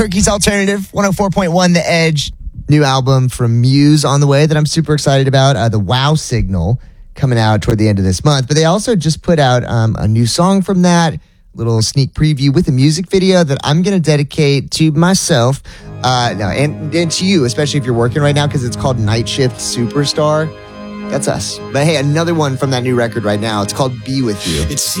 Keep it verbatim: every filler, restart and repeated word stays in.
Albuquerque's Alternative, one oh four point one The Edge. New album from Muse on the way that I'm super excited about. Uh, the Wow Signal coming out toward the end of this month. But they also just put out um, a new song from that, little sneak preview with a music video that I'm going to dedicate to myself. Uh, no, and, and to you, especially if you're working right now, because it's called Night Shift Superstar. That's us. But hey, another one from that new record right now. It's called Be With You. It's